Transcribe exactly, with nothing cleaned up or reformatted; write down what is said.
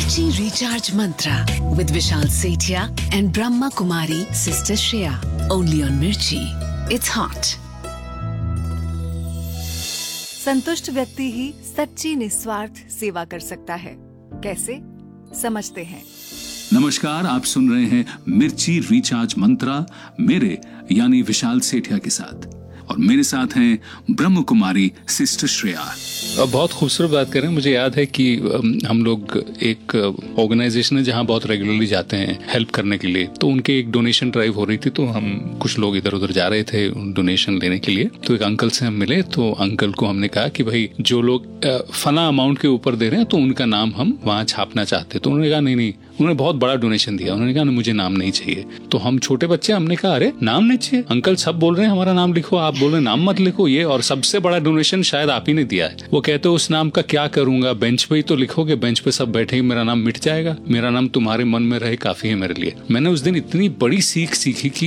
Mirchi Recharge Mantra with Vishal Sethia and Brahma Kumari Sister Shreya. Only on Mirchi. It's hot. संतुष्ट व्यक्ति ही सच्ची निस्वार्थ सेवा कर सकता है। कैसे? समझते हैं। नमस्कार, आप सुन रहे हैं मिर्ची रिचार्ज मंत्रा मेरे यानी विशाल सेठिया के साथ, और मेरे साथ हैं ब्रह्म कुमारी सिस्टर श्रेया। बहुत खूबसूरत बात कर रहे हैं। मुझे याद है कि हम लोग एक ऑर्गेनाइजेशन है जहां बहुत रेगुलरली जाते हैं हेल्प करने के लिए, तो उनके एक डोनेशन ड्राइव हो रही थी, तो हम कुछ लोग इधर उधर जा रहे थे डोनेशन लेने के लिए। तो एक अंकल से हम मिले, तो अंकल को हमने कहा कि भाई जो लोग फला अमाउंट के ऊपर दे रहे हैं तो उनका नाम हम वहाँ छापना चाहते। तो उन्होंने कहा नहीं नहीं, उन्होंने बहुत बड़ा डोनेशन दिया। उन्होंने कहा मुझे नाम नहीं चाहिए। तो हम छोटे बच्चे, हमने कहा अरे नाम नहीं चाहिए, अंकल सब बोल रहे हैं हमारा नाम लिखो, आप बोल रहे हैं नाम मत लिखो, ये और सबसे बड़ा डोनेशन शायद आप ही ने दिया है। वो कहते उस नाम का क्या करूंगा, बेंच पे ही तो लिखोगे, बेंच पे सब बैठेंगे, मेरा नाम मिट जाएगा, मेरा नाम तुम्हारे मन में रहे काफी है मेरे लिए। मैंने उस दिन इतनी बड़ी सीख सीखी कि